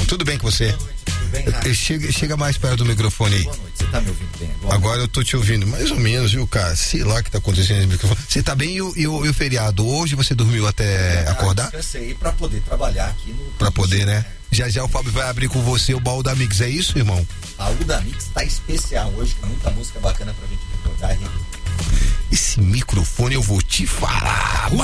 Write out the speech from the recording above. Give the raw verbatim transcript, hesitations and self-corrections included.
irmão? Tudo bem com você? Boa noite, tudo bem, Rafa? Chega, chega mais perto do microfone aí. Boa noite, você tá me ouvindo bem agora? Agora eu tô te ouvindo, mais ou menos, viu, cara? Sei lá o que tá acontecendo no microfone. Você tá bem e o, e, o, e o feriado? Hoje você dormiu até ah, acordar? Descansei pra poder trabalhar aqui no... Pra poder, né? Já já o Fábio vai abrir com você o baú da Mix, é isso, irmão? O baú da Mix tá especial hoje, com muita música bacana pra gente recordar. Esse microfone eu vou te falar.